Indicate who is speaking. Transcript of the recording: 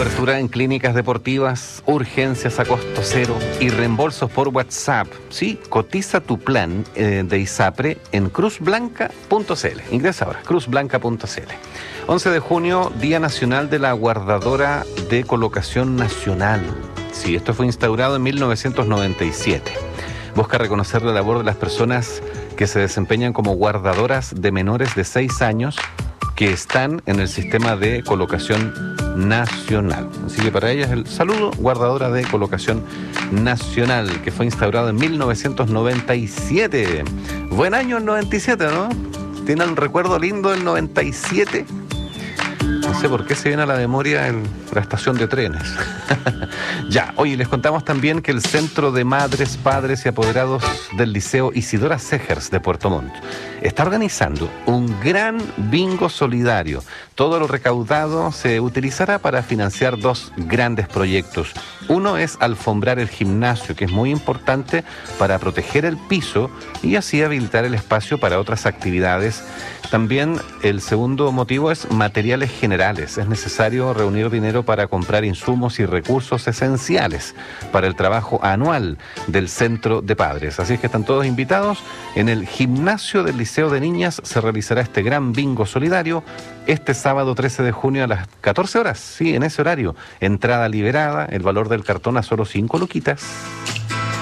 Speaker 1: Cobertura en clínicas deportivas, urgencias a costo cero y reembolsos por WhatsApp. Sí, cotiza tu plan de ISAPRE en cruzblanca.cl. Ingresa ahora, cruzblanca.cl. 11 de junio, Día Nacional de la Guardadora de Colocación Nacional. Sí, esto fue instaurado en 1997. Busca reconocer la labor de las personas que se desempeñan como guardadoras de menores de 6 años que están en el sistema de colocación nacional. Así que para ellas el saludo, guardadora de colocación nacional, que fue instaurado en 1997. Buen año el 97, ¿no? ¿Tienen un recuerdo lindo del 97? No sé por qué se viene a la memoria la estación de trenes. Ya, oye, les contamos también que el Centro de Madres, Padres y Apoderados del Liceo Isidora Segers de Puerto Montt está organizando un gran bingo solidario. Todo lo recaudado se utilizará para financiar 2 grandes proyectos. Uno es alfombrar el gimnasio, que es muy importante para proteger el piso y así habilitar el espacio para otras actividades. También el segundo motivo es materiales generales. Es necesario reunir dinero para comprar insumos y recursos esenciales para el trabajo anual del Centro de Padres. Así es que están todos invitados. En el gimnasio del Liceo de Niñas se realizará este gran bingo solidario este sábado 13 de junio a las 14 horas. Sí, en ese horario. Entrada liberada, el valor del cartón a solo 5 luquitas.